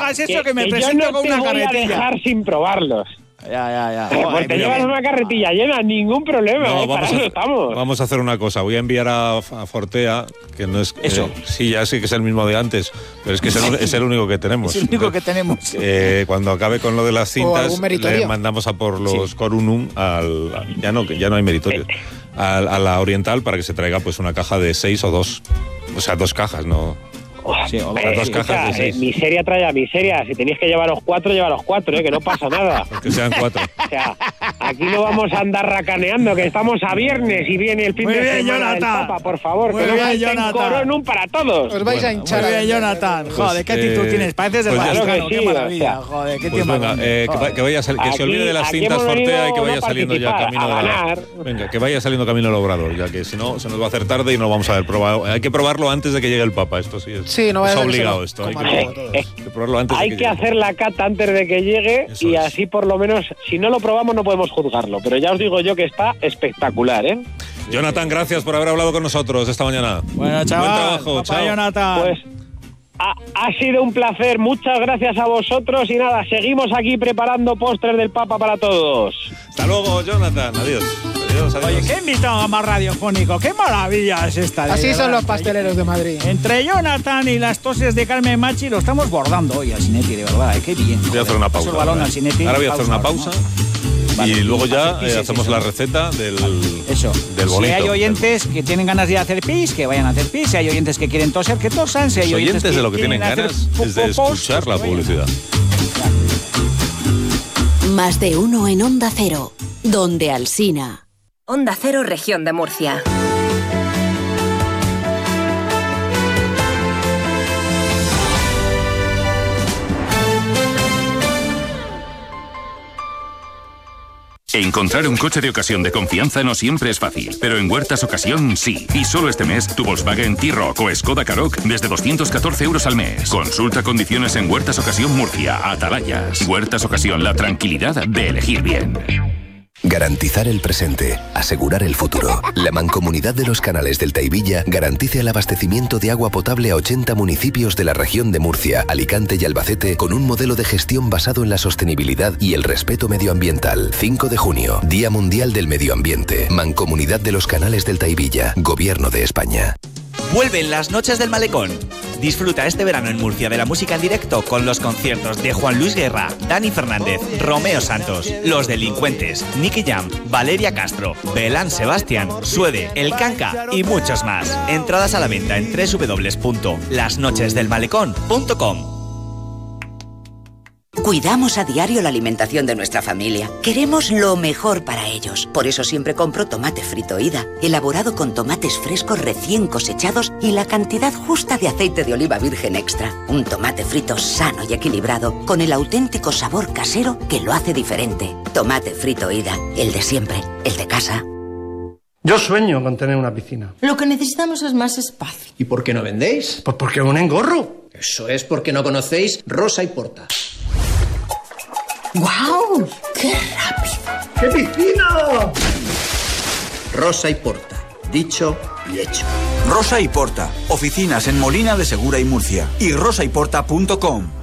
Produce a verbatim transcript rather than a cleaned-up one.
pruebas eso que, que me que presento yo no con una te voy carretilla. a dejar sin probarlos. Ya, ya, ya. Pues Joder, te llevas una carretilla llena, ningún problema. No, ¿eh? vamos, Para a, eso estamos. vamos a hacer una cosa. Voy a enviar a, a Fortea, que no es... Eso. Eh, sí, ya sí que es el mismo de antes, pero es que es el, es el único que tenemos. Es el único que tenemos. Eh, cuando acabe con lo de las cintas, le mandamos a por los Sí. Corunum al... Ya no, ya no hay meritorios. A, a la Oriental para que se traiga pues una caja de seis o dos. O sea, dos cajas, ¿no? Sí, o Eh, dos escucha, cajas de seis. eh, miseria trae a miseria. Si tenéis que llevaros cuatro, llevaros cuatro, ¿eh? Que no pasa nada. Que sean cuatro. O sea, aquí no vamos a andar racaneando, que estamos a viernes y viene el fin Muy de bien, semana del Jonathan. Papa, por favor. Muy que no bien, falten Jonathan. Coronum para todos. Os vais Bueno, a hinchar. Muy a- bien, Jonathan. Joder, qué Pues, actitud eh, tienes. Pareces del pues ya- Vaticano. Claro que Qué sí, maravilla. o sea. Joder, qué Pues tiempo. venga, eh, que, va- que vaya sal- que se Aquí- olvide de las aquí cintas hemos Fortea y venido que vaya no saliendo ya participar, camino a de ganar. Venga, que vaya saliendo camino del Obrador, ya que si no se nos va a hacer tarde y no lo vamos a ver probado. Hay que probarlo antes de que llegue el Papa, esto sí es. Sí, no vaya es a ser que se obligado lo esto. Hay coma que, luego todos. hay que probarlo antes Hay de que, que llegue. hacer la cata antes de que llegue Eso y es. así por lo menos, si no lo probamos no podemos juzgarlo. Pero ya os digo yo que está espectacular, ¿eh? Jonathan, gracias por haber hablado con nosotros esta mañana. Bueno, chaval. Buen trabajo, Papá chao. Jonathan. Pues ha, ha sido un placer, muchas gracias a vosotros y nada, seguimos aquí preparando postres del Papa para todos. Hasta luego, Jonathan. Adiós. Adiós, adiós. Oye, qué invitado más radiofónico. Qué maravilla es esta. de Así son verdad. los pasteleros de Madrid. Entre Jonathan y las toses de Carmen Machi lo estamos bordando hoy al Sinetti, de verdad. ¿eh? Qué bien. Voy a hacer una Paso pausa. el balón al Sinetti. Ahora voy a hacer una Pausa, pausa. ¿no? Vale, Y luego ya hacer eh, pis, hacemos eso. la receta del, Eso. del bonito. Si hay oyentes que tienen ganas de hacer pis, que vayan a hacer pis. Si hay oyentes que quieren toser, que tosan. Si hay Los oyentes que de lo que tienen quieren ganas hacer es de popopos, escuchar la pues que vayan. publicidad. Más de uno en Onda Cero, donde Alsina. Onda Cero, Región de Murcia. Encontrar un coche de ocasión de confianza no siempre es fácil, pero en Huertas Ocasión sí. Y solo este mes, tu Volkswagen T-Roc o Skoda Karoq desde doscientos catorce euros al mes. Consulta condiciones en Huertas Ocasión Murcia, Atalayas. Huertas Ocasión, la tranquilidad de elegir bien. Garantizar el presente, asegurar el futuro. La Mancomunidad de los Canales del Taivilla garantiza el abastecimiento de agua potable a ochenta municipios de la región de Murcia, Alicante y Albacete con un modelo de gestión basado en la sostenibilidad y el respeto medioambiental. cinco de junio, Día Mundial del Medio Ambiente. Mancomunidad de los Canales del Taivilla, Gobierno de España. Vuelven las noches del Malecón. Disfruta este verano en Murcia de la música en directo con los conciertos de Juan Luis Guerra, Dani Fernández, Romeo Santos, Los Delincuentes, Nicky Jam, Valeria Castro, Belán Sebastián, Suede, El Canca y muchos más. Entradas a la venta en doble u doble u doble u punto las noches del malecón punto com. Cuidamos a diario la alimentación de nuestra familia. Queremos lo mejor para ellos. Por eso siempre compro tomate frito Ida, elaborado con tomates frescos recién cosechados y la cantidad justa de aceite de oliva virgen extra. Un tomate frito sano y equilibrado, con el auténtico sabor casero que lo hace diferente. Tomate frito Ida, el de siempre, el de casa. Yo sueño con tener una piscina. Lo que necesitamos es más espacio. ¿Y por qué no vendéis? Pues porque es un engorro. Eso es porque no conocéis Rosa y Porta. ¡Guau! ¡Qué rápido! ¡Qué piscina! Rosa y Porta. Dicho y hecho. Rosa y Porta. Oficinas en Molina de Segura y Murcia. Y rosa y porta punto com.